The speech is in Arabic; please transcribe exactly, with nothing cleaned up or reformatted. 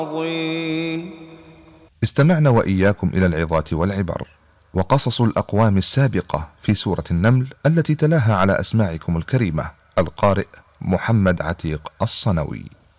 استمعنا وإياكم إلى العظات والعبر وقصص الأقوام السابقة في سورة النمل التي تلاها على أسماعكم الكريمة. القارئ محمد عتيق الصنوي.